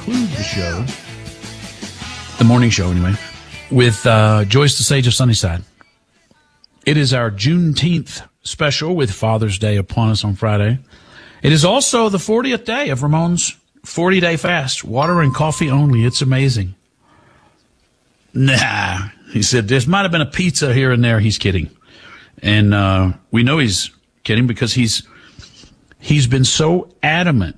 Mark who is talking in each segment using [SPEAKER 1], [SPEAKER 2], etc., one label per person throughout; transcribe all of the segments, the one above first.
[SPEAKER 1] conclude the show, the morning show anyway, with Joyce the Sage of Sunnyside. It is our Juneteenth special with Father's Day upon us on Friday. It is also the 40th day of Ramon's 40-day fast. Water and coffee only. It's amazing. Nah, he said, there might have been a pizza here and there. He's kidding. And we know he's kidding because he's been so adamant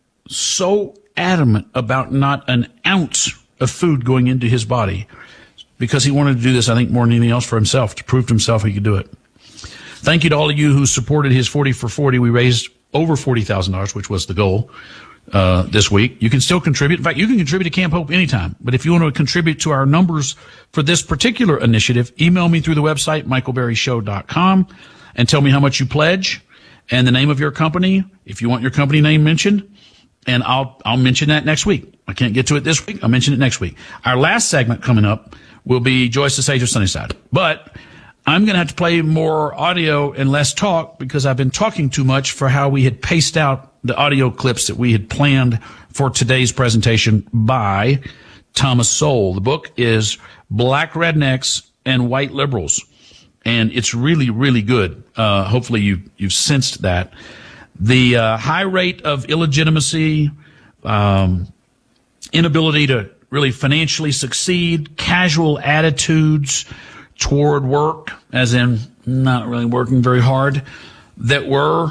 [SPEAKER 1] about not an ounce of food going into his body because he wanted to do this, I think, more than anything else for himself, to prove to himself he could do it. Thank you to all of you who supported his 40 for 40. We raised over $40,000, which was the goal this week. You can still contribute. In fact, you can contribute to Camp Hope anytime. But if you want to contribute to our numbers for this particular initiative, email me through the website, michaelberryshow.com, and tell me how much you pledge and the name of your company, if you want your company name mentioned, and I'll mention that next week. I can't get to it this week. I'll mention it next week. Our last segment coming up will be Joyce the Sage of Sunnyside. But I'm going to have to play more audio and less talk because I've been talking too much for how we had paced out the audio clips that we had planned for today's presentation by Thomas Sowell. The book is Black Rednecks and White Liberals, and it's really, really good. Hopefully you've sensed that. The high rate of illegitimacy, inability to really financially succeed, casual attitudes toward work, as in not really working very hard, that were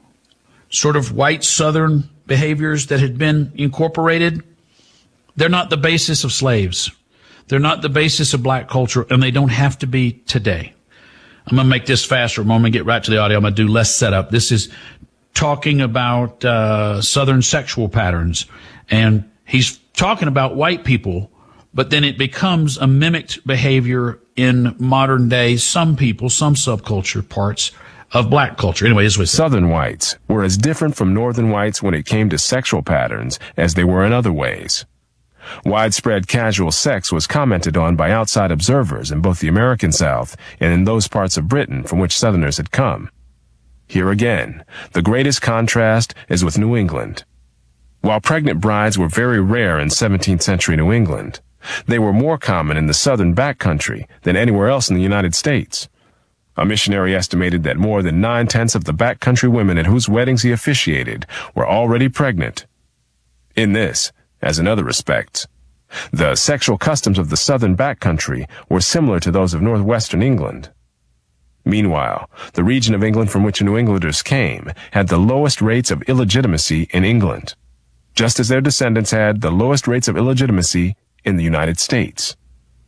[SPEAKER 1] sort of white Southern behaviors that had been incorporated. They're not the basis of slaves. They're not the basis of black culture, and they don't have to be today. I'm going to make this faster. I'm going to get right to the audio. I'm going to do less setup. This is talking about Southern sexual patterns, and he's talking about white people, but then it becomes a mimicked behavior in modern day, some people, some subculture parts of black culture. Anyway, this was
[SPEAKER 2] Southern whites were as different from Northern whites when it came to sexual patterns as they were in other ways. Widespread casual sex was commented on by outside observers in both the American South and in those parts of Britain from which Southerners had come. Here again, the greatest contrast is with New England. While pregnant brides were very rare in 17th century New England, they were more common in the southern backcountry than anywhere else in the United States. A missionary estimated that more than 9/10 of the backcountry women at whose weddings he officiated were already pregnant. In this, as in other respects, the sexual customs of the southern backcountry were similar to those of northwestern England. Meanwhile, the region of England from which New Englanders came had the lowest rates of illegitimacy in England, just as their descendants had the lowest rates of illegitimacy in the United States.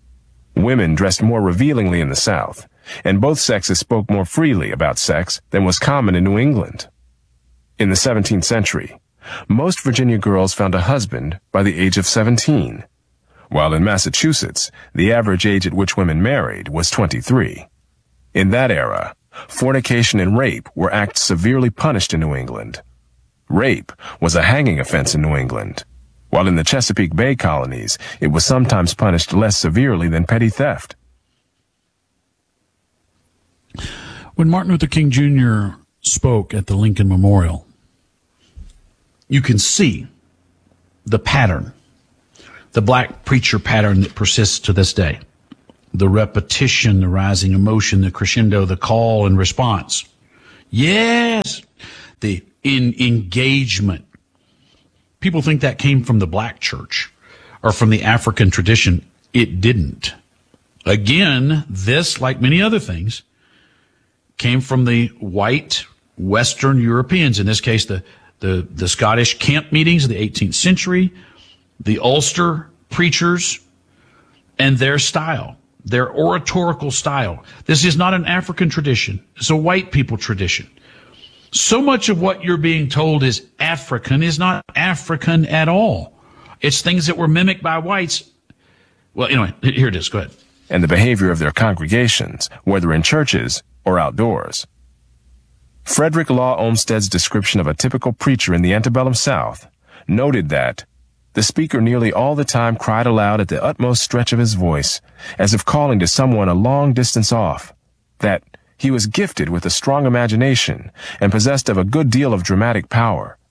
[SPEAKER 2] Women dressed more revealingly in the South, and both sexes spoke more freely about sex than was common in New England. In the 17th century, most Virginia girls found a husband by the age of 17, while in Massachusetts, the average age at which women married was 23. In that era, fornication and rape were acts severely punished in New England. Rape was a hanging offense in New England, while in the Chesapeake Bay colonies, it was sometimes punished less severely than petty theft.
[SPEAKER 1] When Martin Luther King Jr. spoke at the Lincoln Memorial, you can see the pattern, the black preacher pattern that persists to this day. The repetition, the rising emotion, the crescendo, the call and response. Yes! The engagement. People think that came from the black church or from the African tradition. It didn't. Again, this, like many other things, came from the white Western Europeans, in this case, the Scottish camp meetings of the 18th century, the Ulster preachers, and their style, their oratorical style. This is not an African tradition. It's a white people tradition. So much of what you're being told is African is not African at all. It's things that were mimicked by whites. Well, anyway, here it is. Go ahead.
[SPEAKER 2] And the behavior of their congregations, whether in churches or outdoors. Frederick Law Olmsted's description of a typical preacher in the antebellum South noted that the speaker nearly all the time cried aloud at the utmost stretch of his voice, as if calling to someone a long distance off, that he was gifted with a strong imagination and possessed of a good deal of dramatic power.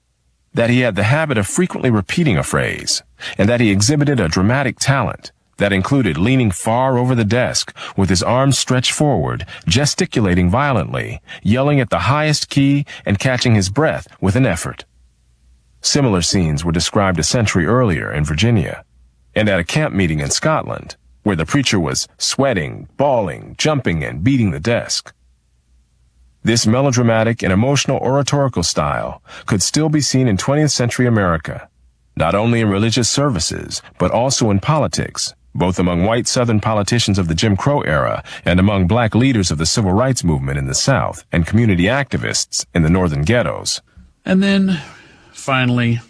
[SPEAKER 2] that he had the habit of frequently repeating a phrase, and that he exhibited a dramatic talent that included leaning far over the desk with his arms stretched forward, gesticulating violently, yelling at the highest key, and catching his breath with an effort. Similar scenes were described a century earlier in Virginia, and at a camp meeting in Scotland, where the preacher was sweating, bawling, jumping, and beating the desk. This melodramatic and emotional oratorical style could still be seen in 20th century America, not only in religious services, but also in politics, both among white Southern politicians of the Jim Crow era and among black leaders of the civil rights movement in the South and community activists in the northern ghettos.
[SPEAKER 1] And then, finally,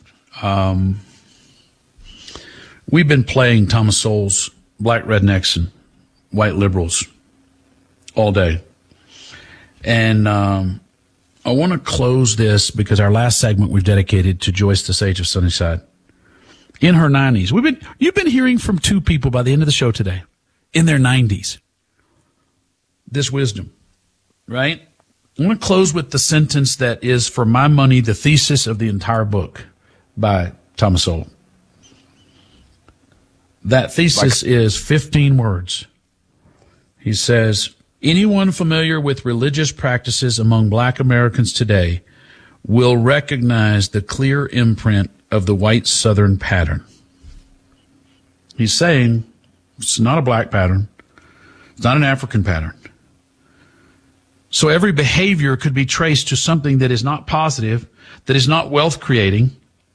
[SPEAKER 1] we've been playing Thomas Sowell's Black Rednecks and White Liberals all day. And I want to close this because our last segment we've dedicated to Joyce the Sage of Sunnyside. In her 90s. You've been hearing from two people by the end of the show today. In their 90s. This wisdom. Right? I want to close with the sentence that is, for my money, the thesis of the entire book by Thomas Sowell. That thesis is 15 words. He says, anyone familiar with religious practices among black Americans today will recognize the clear imprint of the white Southern pattern. He's saying it's not a black pattern. It's not an African pattern. So every behavior could be traced to something that is not positive, that is not wealth creating.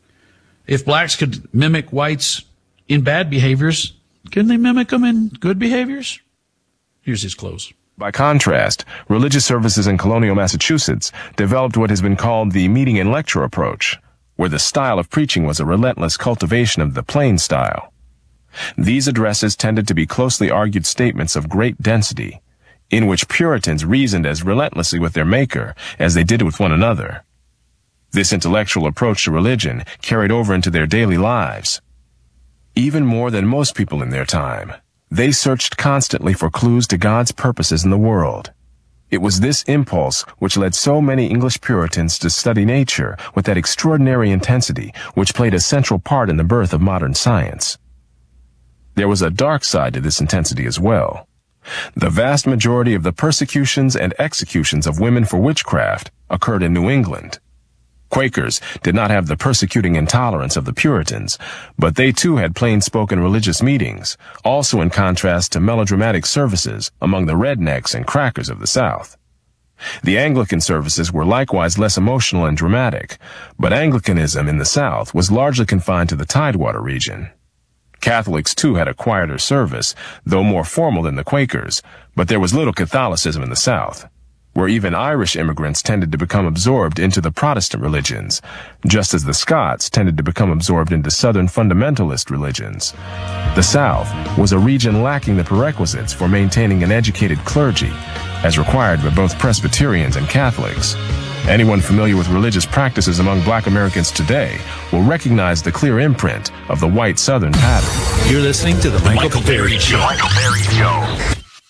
[SPEAKER 1] If blacks could mimic whites in bad behaviors, can they mimic them in good behaviors? Here's his close.
[SPEAKER 2] By contrast, religious services in colonial Massachusetts developed what has been called the meeting and lecture approach, where the style of preaching was a relentless cultivation of the plain style. These addresses tended to be closely argued statements of great density, in which Puritans reasoned as relentlessly with their Maker as they did with one another. This intellectual approach to religion carried over into their daily lives. Even more than most people in their time, they searched constantly for clues to God's purposes in the world. It was this impulse which led so many English Puritans to study nature with that extraordinary intensity which played a central part in the birth of modern science. There was a dark side to this intensity as well. The vast majority of the persecutions and executions of women for witchcraft occurred in New England. Quakers did not have the persecuting intolerance of the Puritans, but they too had plain-spoken religious meetings, also in contrast to melodramatic services among the rednecks and crackers of the South. The Anglican services were likewise less emotional and dramatic, but Anglicanism in the South was largely confined to the Tidewater region. Catholics too had a quieter service, though more formal than the Quakers, but there was little Catholicism in the South, where even Irish immigrants tended to become absorbed into the Protestant religions, just as the Scots tended to become absorbed into Southern fundamentalist religions. The South was a region lacking the prerequisites for maintaining an educated clergy, as required by both Presbyterians and Catholics. Anyone familiar with religious practices among black Americans today will recognize the clear imprint of the white Southern pattern.
[SPEAKER 3] You're listening to The Michael Berry Show.
[SPEAKER 4] Michael Berry Show.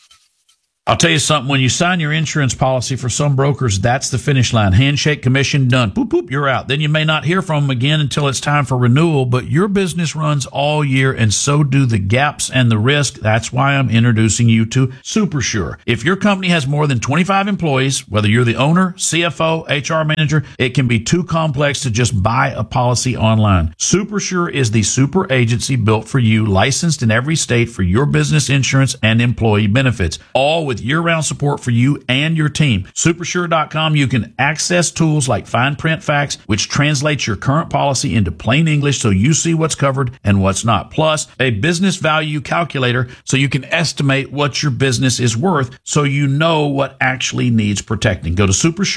[SPEAKER 1] I'll tell you something, when you sign your insurance policy for some brokers, that's the finish line. Handshake, commission, done. Boop, boop, you're out. Then you may not hear from them again until it's time for renewal, but your business runs all year and so do the gaps and the risk. That's why I'm introducing you to SuperSure. If your company has more than 25 employees, whether you're the owner, CFO, HR manager, it can be too complex to just buy a policy online. SuperSure is the super agency built for you, licensed in every state for your business insurance and employee benefits, all with year-round support for you and your team. Supersure.com, you can access tools like fine print facts, which translates your current policy into plain English so you see what's covered and what's not. Plus, a business value calculator so you can estimate what your business is worth so you know what actually needs protecting. Go to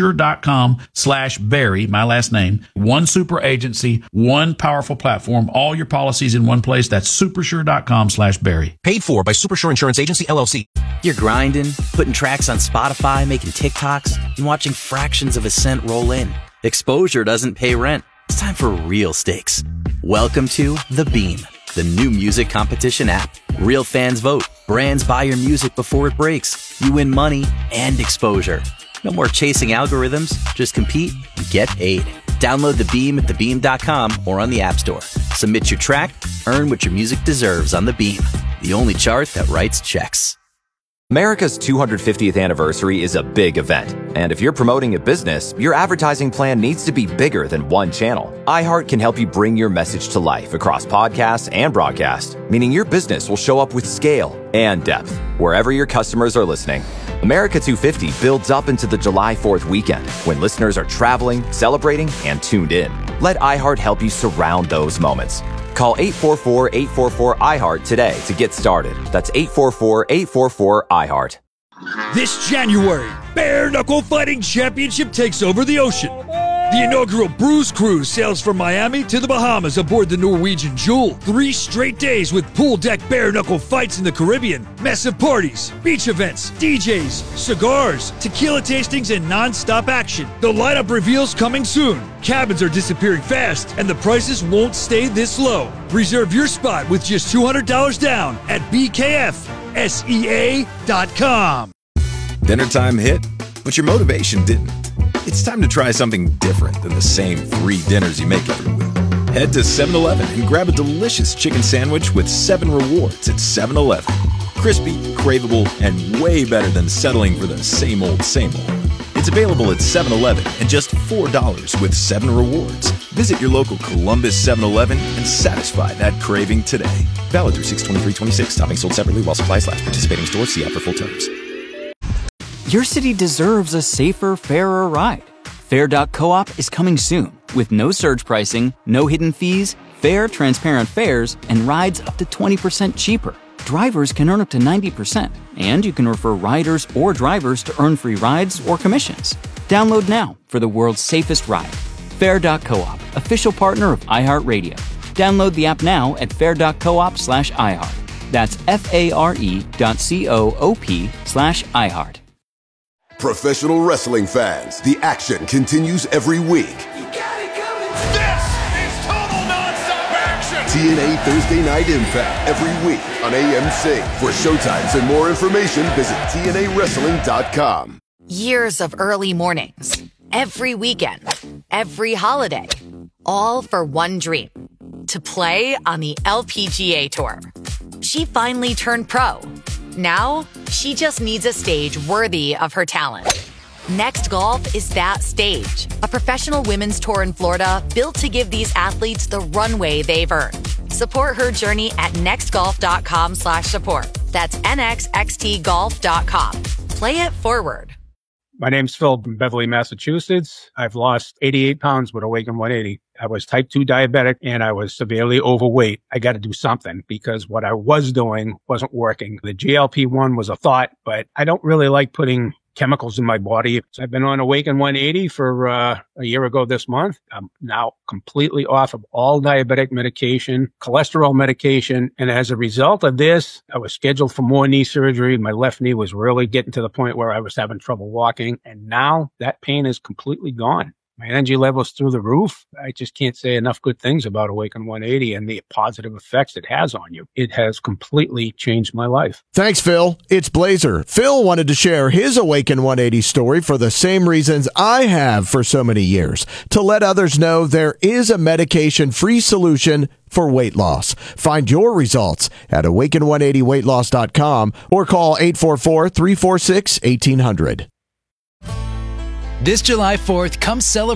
[SPEAKER 1] supersure.com/Barry, my last name. One super agency, one powerful platform, all your policies in one place. That's supersure.com/Barry.
[SPEAKER 3] Paid for by Supersure Insurance Agency, LLC.
[SPEAKER 5] You're grinding, putting tracks on Spotify, making TikToks, and watching fractions of a cent roll in. Exposure doesn't pay rent. It's time for real stakes. Welcome to The Beam, the new music competition app. Real fans vote. Brands buy your music before it breaks. You win money and exposure. No more chasing algorithms. Just compete and get paid. Download The Beam at thebeam.com or on the App Store. Submit your track, earn what your music deserves on The Beam, the only chart that writes checks.
[SPEAKER 4] America's 250th anniversary is a big event, and if you're promoting a business, your advertising plan needs to be bigger than one channel. iHeart can help you bring your message to life across podcasts and broadcast, meaning your business will show up with scale and depth wherever your customers are listening. America 250 builds up into the July 4th weekend when listeners are traveling, celebrating, and tuned in. Let iHeart help you surround those moments. Call 844-844-iHeart today to get started. That's 844-844-iHeart.
[SPEAKER 6] This January, Bare Knuckle Fighting Championship takes over the ocean. The inaugural Bruise Cruise sails from Miami to the Bahamas aboard the Norwegian Jewel. 3 straight days with pool deck bare knuckle fights in the Caribbean, massive parties, beach events, DJs, cigars, tequila tastings, and non-stop action. The lineup reveals coming soon. Cabins are disappearing fast, and the prices won't stay this low. Reserve your spot with just $200 down at bkfsea.com.
[SPEAKER 7] Dinner time hit, but your motivation didn't. It's time to try something different than the same 3 dinners you make every week. Head to 7-Eleven and grab a delicious chicken sandwich with 7 rewards at 7-Eleven. Crispy, craveable, and way better than settling for the same old, same old. It's available at 7-Eleven and just $4 with 7 rewards. Visit your local Columbus 7-Eleven and satisfy that craving today. Valid through 6/23/26. Toppings sold separately while supplies last. Participating stores, see app for full terms.
[SPEAKER 8] Your city deserves a safer, fairer ride. Fair.coop is coming soon with no surge pricing, no hidden fees, fair, transparent fares, and rides up to 20% cheaper. Drivers can earn up to 90%, and you can refer riders or drivers to earn free rides or commissions. Download now for the world's safest ride. Fair.coop, official partner of iHeartRadio. Download the app now at fair.coop/iHeart. That's FARE.coop/iHeart.
[SPEAKER 9] Professional wrestling fans, the action continues every week.
[SPEAKER 3] This is total nonstop action.
[SPEAKER 9] TNA Thursday Night Impact every week on AMC. For showtimes and more information, visit TNAWrestling.com.
[SPEAKER 10] Years of early mornings, every weekend, every holiday, all for one dream, to play on the LPGA Tour. She finally turned pro. Now, she just needs a stage worthy of her talent. Next Golf is that stage, a professional women's tour in Florida built to give these athletes the runway they've earned. Support her journey at nextgolf.com/support. That's nxxtgolf.com. Play it forward.
[SPEAKER 11] My name's Phil from Beverly, Massachusetts. I've lost 88 pounds with Awaken 180. I was type 2 diabetic and I was severely overweight. I got to do something because what I was doing wasn't working. The GLP-1 was a thought, but I don't really like putting chemicals in my body. So I've been on Awaken 180 for a year ago this month. I'm now completely off of all diabetic medication, cholesterol medication. And as a result of this, I was scheduled for more knee surgery. My left knee was really getting to the point where I was having trouble walking. And now that pain is completely gone. My energy level's through the roof. I just can't say enough good things about Awaken 180 and the positive effects it has on you. It has completely changed my life.
[SPEAKER 12] Thanks, Phil. It's Blazer. Phil wanted to share his Awaken 180 story for the same reasons I have for so many years, to let others know there is a medication-free solution for weight loss. Find your results at awaken180weightloss.com or call 844-346-1800.
[SPEAKER 13] This July 4th, come celebrate